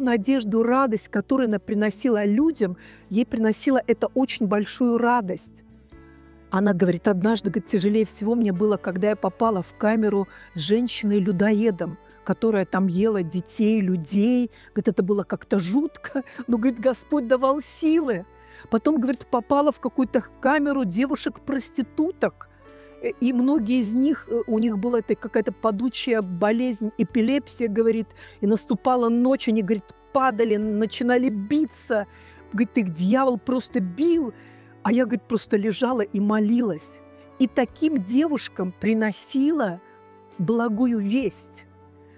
надежду, радость, которую она приносила людям, ей приносила это очень большую радость. Она говорит, однажды, говорит, тяжелее всего мне было, когда я попала в камеру с женщиной-людоедом, которая там ела детей, людей. Говорит, это было как-то жутко, но, говорит, Господь давал силы. Потом, говорит, попала в какую-то камеру девушек-проституток, и многие из них, у них была какая-то падучая болезнь, эпилепсия, говорит, и наступала ночь, они, говорит, падали, начинали биться. Говорит, их дьявол просто бил, а я, говорит, просто лежала и молилась. И таким девушкам приносила благую весть.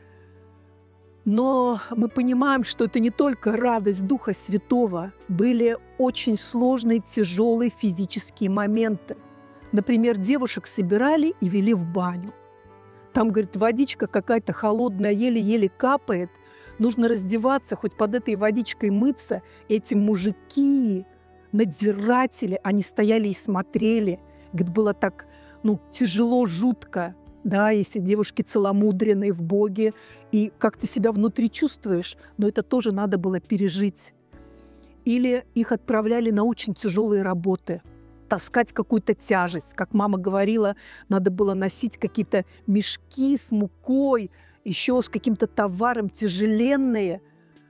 Но мы понимаем, что это не только радость Духа Святого, были очень сложные, тяжелые физические моменты. Например, девушек собирали и вели в баню. Там, говорит, водичка какая-то холодная, еле-еле капает. Нужно раздеваться, хоть под этой водичкой мыться. Эти мужики, надзиратели, они стояли и смотрели. Говорит, было так, тяжело, жутко. Да, если девушки целомудренные в Боге, и как ты себя внутри чувствуешь, но это тоже надо было пережить. Или их отправляли на очень тяжелые работы, таскать какую-то тяжесть. Как мама говорила, надо было носить какие-то мешки с мукой, еще с каким-то товаром тяжеленные.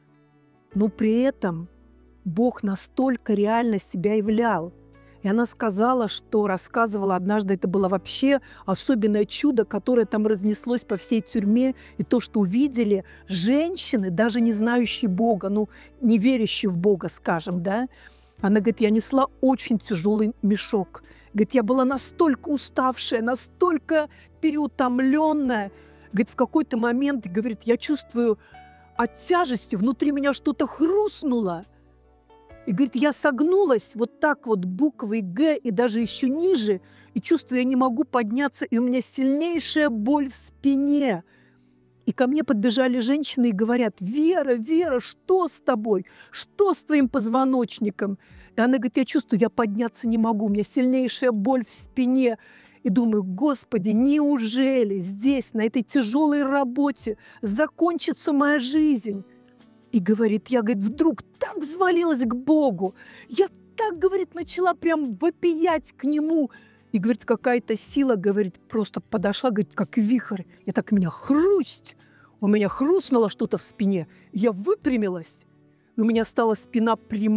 Но при этом Бог настолько реально себя являл. И она рассказывала однажды, это было вообще особенное чудо, которое там разнеслось по всей тюрьме. И то, что увидели женщины, даже не знающие Бога, не верящие в Бога, скажем, да. Она говорит, я несла очень тяжелый мешок. Говорит, я была настолько уставшая, настолько переутомленная. Говорит, в какой-то момент, говорит, я чувствую от тяжести, внутри меня что-то хрустнуло. И, говорит, я согнулась вот так вот буквой «Г» и даже еще ниже, и чувствую, я не могу подняться, и у меня сильнейшая боль в спине. И ко мне подбежали женщины и говорят, Вера, Вера, что с тобой? Что с твоим позвоночником? И она говорит, я чувствую, я подняться не могу, у меня сильнейшая боль в спине. И думаю, Господи, неужели здесь, на этой тяжелой работе, закончится моя жизнь? И говорит, я, говорит, вдруг так взвалилась к Богу. Я так, говорит, начала прям вопиять к Нему. И, говорит, какая-то сила, говорит, просто подошла, говорит, как вихрь. И так меня хрусть. У меня хрустнуло что-то в спине. Я выпрямилась. И у меня стала спина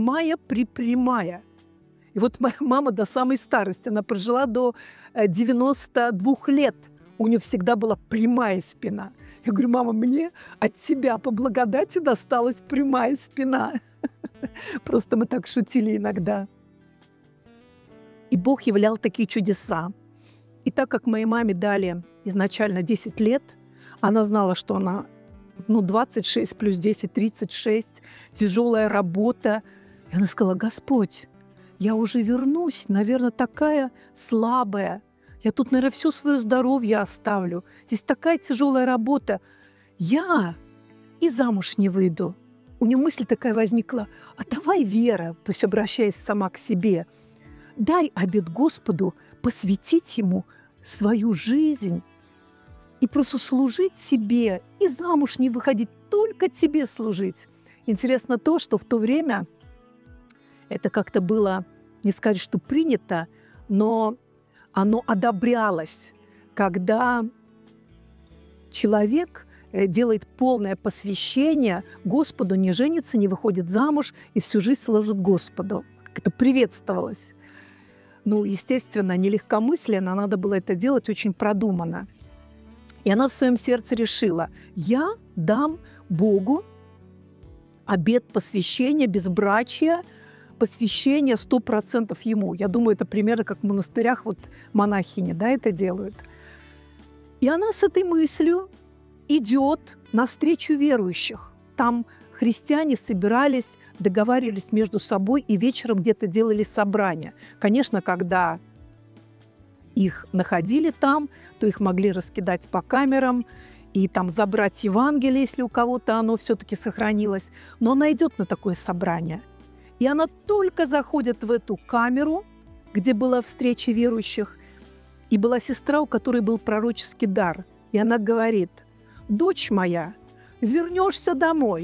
припрямая. И вот моя мама до самой старости, она прожила до 92 лет. У нее всегда была прямая спина. Я говорю, мама, мне от тебя по благодати досталась прямая спина. Просто мы так шутили иногда. И Бог являл такие чудеса. И так как моей маме дали изначально 10 лет, она знала, что она 26 плюс 10, 36, тяжелая работа. И она сказала, Господь, я уже вернусь, наверное, такая слабая. Я тут, наверное, все свое здоровье оставлю. Здесь такая тяжелая работа. Я и замуж не выйду. У нее мысль такая возникла. А давай, Вера, то есть обращаясь сама к себе, дай обет Господу посвятить Ему свою жизнь и просто служить Тебе, и замуж не выходить, только Тебе служить. Интересно то, что в то время это как-то было, не сказать, что принято, но оно одобрялось, когда человек делает полное посвящение Господу, не женится, не выходит замуж и всю жизнь служит Господу. Это приветствовалось. Естественно, не легкомысленно, надо было это делать очень продуманно. И она в своем сердце решила, я дам Богу обет посвящения, безбрачия, посвящение 100% Ему. Я думаю, это примерно как в монастырях монахини, это делают. И она с этой мыслью идет навстречу верующих. Там христиане собирались, договаривались между собой и вечером где-то делали собрания. Конечно, когда их находили там, то их могли раскидать по камерам и там забрать Евангелие, если у кого-то оно все-таки сохранилось. Но она идет на такое собрание. И она только заходит в эту камеру, где была встреча верующих, и была сестра, у которой был пророческий дар. И она говорит, дочь моя, вернешься домой,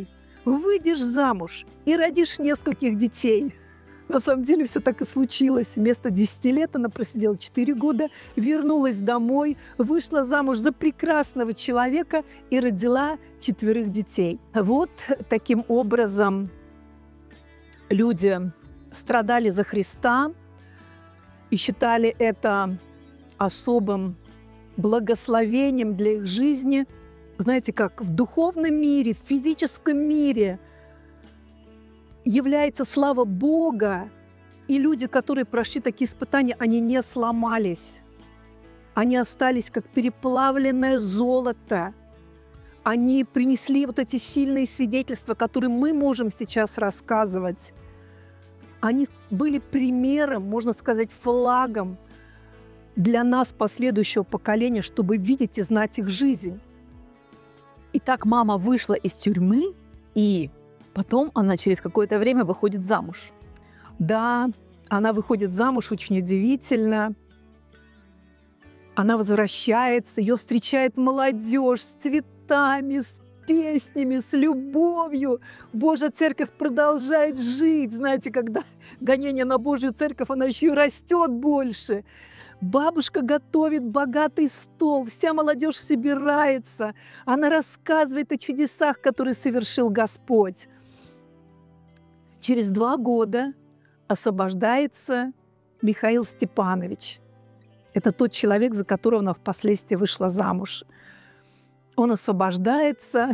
выйдешь замуж и родишь нескольких детей. На самом деле все так и случилось. Вместо 10 лет она просидела 4 года, вернулась домой, вышла замуж за прекрасного человека и родила 4 детей. Вот таким образом люди страдали за Христа и считали это особым благословением для их жизни. Знаете, как в духовном мире, в физическом мире является слава Бога, и люди, которые прошли такие испытания, они не сломались. Они остались как переплавленное золото. Они принесли вот эти сильные свидетельства, которые мы можем сейчас рассказывать. Они были примером, можно сказать, флагом для нас, последующего поколения, чтобы видеть и знать их жизнь. Итак, мама вышла из тюрьмы, и потом она через какое-то время выходит замуж. Да, она выходит замуж очень удивительно. Она возвращается, ее встречает молодежь с цветами, с песнями, с любовью. Божья церковь продолжает жить. Знаете, когда гонение на Божью церковь, она еще и растет больше. Бабушка готовит богатый стол, вся молодежь собирается. Она рассказывает о чудесах, которые совершил Господь. Через 2 года освобождается Михаил Степанович. Это тот человек, за которого она впоследствии вышла замуж. Он освобождается.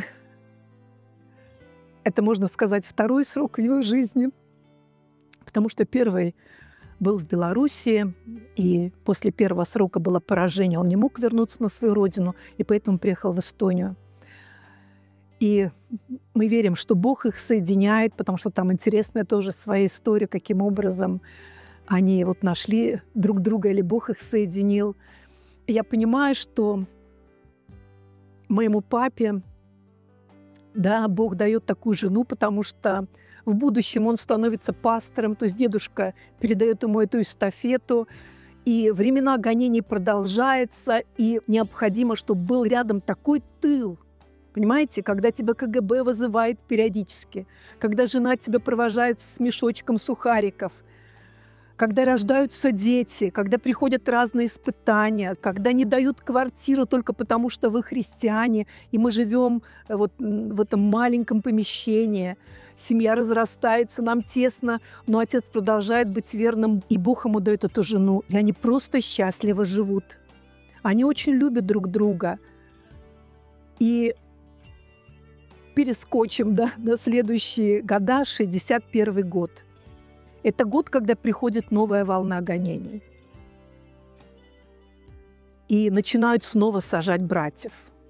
Это, можно сказать, второй срок в его жизни, потому что первый был в Белоруссии, и после первого срока было поражение. Он не мог вернуться на свою родину, и поэтому приехал в Эстонию. И мы верим, что Бог их соединяет, потому что там интересная тоже своя история, каким образом они вот нашли друг друга, или Бог их соединил. И я понимаю, что моему папе, да, Бог дает такую жену, потому что в будущем он становится пастором, то есть дедушка передает ему эту эстафету, и времена гонений продолжаются, и необходимо, чтобы был рядом такой тыл. Понимаете, когда тебя КГБ вызывает периодически, когда жена тебя провожает с мешочком сухариков, когда рождаются дети, когда приходят разные испытания, когда не дают квартиру только потому, что вы христиане, и мы живем вот в этом маленьком помещении, семья разрастается, нам тесно, но отец продолжает быть верным, и Бог ему дает эту жену, и они просто счастливо живут. Они очень любят друг друга. И перескочим, да, на следующие года, 61 год. Это год, когда приходит новая волна гонений. И начинают снова сажать братьев.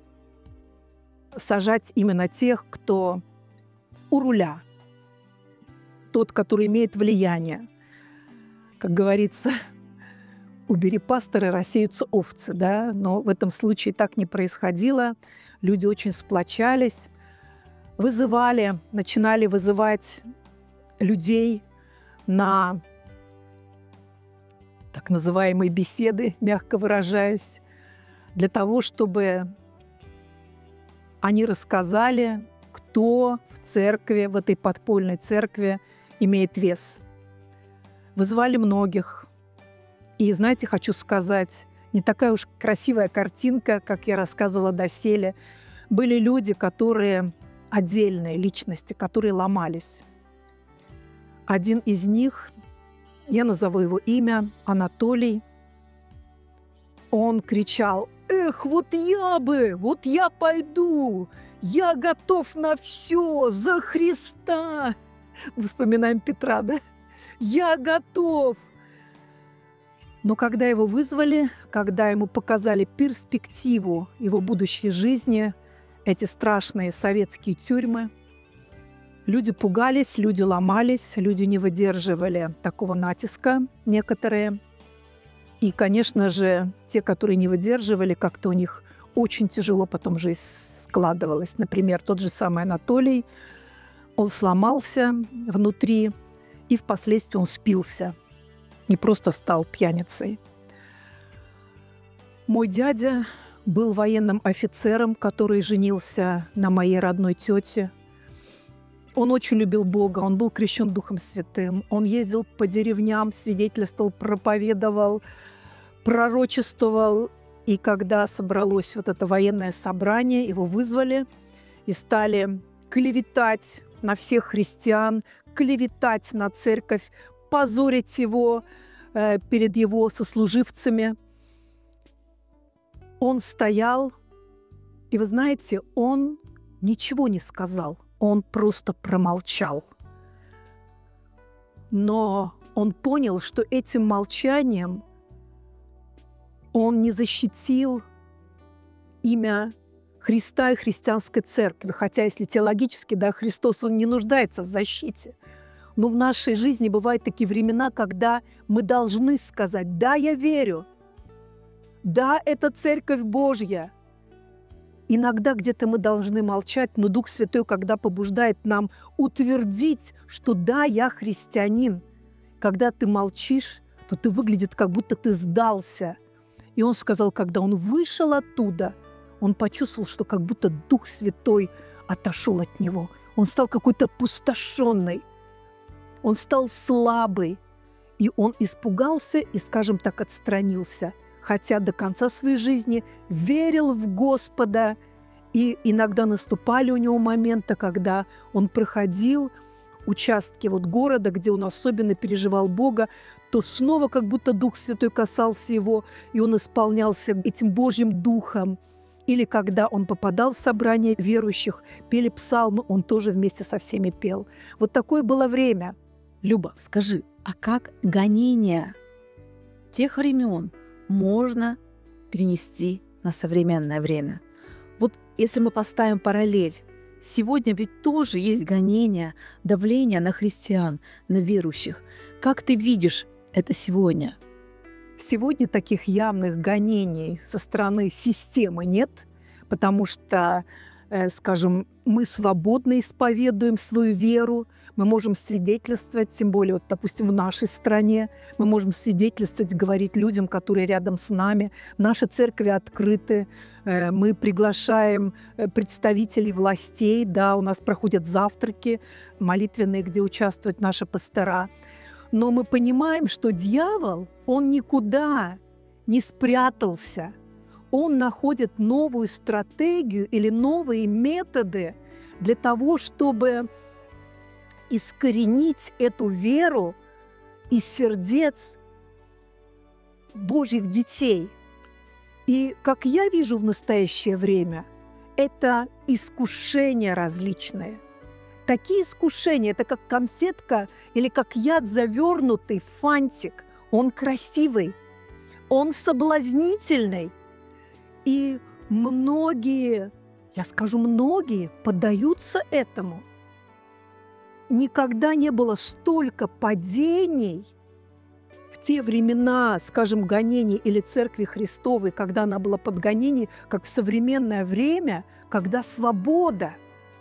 Сажать именно тех, кто у руля. Тот, который имеет влияние. Как говорится, убери пастора, рассеются овцы. Да? Но в этом случае так не происходило. Люди очень сплочались, начинали вызывать людей на так называемые беседы, мягко выражаясь, для того, чтобы они рассказали, кто в церкви, в этой подпольной церкви имеет вес. Вызвали многих. И, знаете, хочу сказать, не такая уж красивая картинка, как я рассказывала доселе. Были люди, которые отдельные личности, которые ломались. Один из них, я назову его имя, Анатолий, он кричал: «Эх, вот я пойду, я готов на все за Христа». Вспоминаем Петра, да? «Я готов». Но когда его вызвали, когда ему показали перспективу его будущей жизни, эти страшные советские тюрьмы, люди пугались, люди ломались, люди не выдерживали такого натиска некоторые. И, конечно же, те, которые не выдерживали, как-то у них очень тяжело потом жизнь складывалась. Например, тот же самый Анатолий, он сломался внутри, и впоследствии он спился, не просто стал пьяницей. Мой дядя был военным офицером, который женился на моей родной тете. Он очень любил Бога, он был крещен Духом Святым. Он ездил по деревням, свидетельствовал, проповедовал, пророчествовал. И когда собралось вот это военное собрание, его вызвали и стали клеветать на всех христиан, клеветать на церковь, позорить его перед его сослуживцами. Он стоял, и вы знаете, он ничего не сказал, он просто промолчал. Но он понял, что этим молчанием он не защитил имя Христа и христианской церкви. Хотя, если теологически, да, Христос, он не нуждается в защите. Но в нашей жизни бывают такие времена, когда мы должны сказать: да, я верю, да, это Церковь Божья. Иногда где-то мы должны молчать, но Дух Святой, когда побуждает нам утвердить, что да, я христианин, когда ты молчишь, то ты выглядит, как будто ты сдался. И он сказал, когда он вышел оттуда, он почувствовал, что как будто Дух Святой отошел от него. Он стал какой-то опустошенный, он стал слабый, и он испугался и, скажем так, отстранился. Хотя до конца своей жизни верил в Господа, и иногда наступали у него моменты, когда он проходил участки вот города, где он особенно переживал Бога, то снова как будто Дух Святой касался его, и он исполнялся этим Божьим Духом. Или когда он попадал в собрание верующих, пели псалмы, он тоже вместе со всеми пел. Вот такое было время. Люба, скажи, а как гонения тех времен можно перенести на современное время? Вот если мы поставим параллель, сегодня ведь тоже есть гонения, давление на христиан, на верующих. Как ты видишь это сегодня? Сегодня таких явных гонений со стороны системы нет, потому что, скажем, мы свободно исповедуем свою веру, мы можем свидетельствовать, тем более, вот, допустим, в нашей стране, мы можем свидетельствовать, говорить людям, которые рядом с нами. Наши церкви открыты, мы приглашаем представителей властей, да, у нас проходят завтраки молитвенные, где участвуют наши пастора. Но мы понимаем, что дьявол, он никуда не спрятался. Он находит новую стратегию или новые методы для того, чтобы искоренить эту веру из сердец Божьих детей. И, как я вижу в настоящее время, это искушения различные. Такие искушения, это как конфетка или как яд, завернутый в фантик. Он красивый, он соблазнительный. И многие, я скажу, многие поддаются этому. Никогда не было столько падений в те времена, скажем, гонений или Церкви Христовой, когда она была под гонением, как в современное время, когда свобода.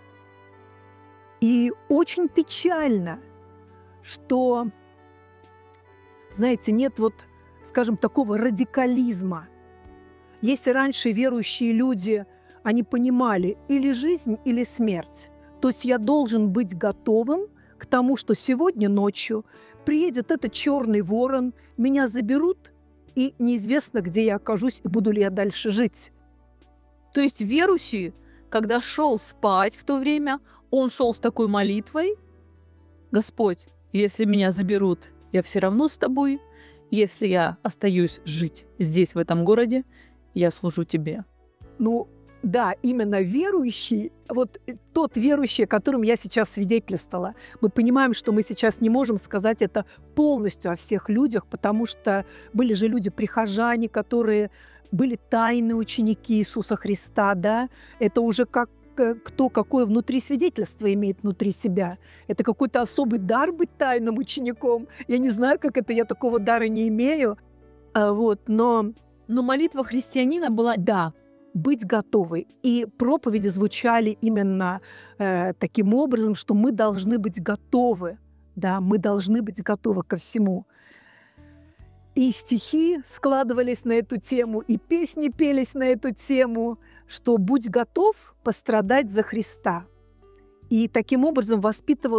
И очень печально, что, знаете, нет вот, скажем, такого радикализма. Если раньше верующие люди, они понимали или жизнь, или смерть, то есть я должен быть готовым к тому, что сегодня ночью приедет этот черный ворон, меня заберут, и неизвестно, где я окажусь и буду ли я дальше жить. То есть верующий, когда шел спать в то время, он шел с такой молитвой: Господь, если меня заберут, я все равно с тобой. Если я остаюсь жить здесь, в этом городе, я служу тебе. Ну, да, именно верующий, вот тот верующий, о котором я сейчас свидетельствовала. Мы понимаем, что мы сейчас не можем сказать это полностью о всех людях, потому что были же люди-прихожане, которые были тайные ученики Иисуса Христа, да? Это уже как кто какое внутри свидетельство имеет внутри себя. Это какой-то особый дар быть тайным учеником. Я не знаю, как это, я такого дара не имею. Но молитва христианина была, да, быть готовой. И проповеди звучали именно таким образом, что мы должны быть готовы. Да, мы должны быть готовы ко всему. И стихи складывались на эту тему, и песни пелись на эту тему, что «будь готов пострадать за Христа». и таким образом воспитывал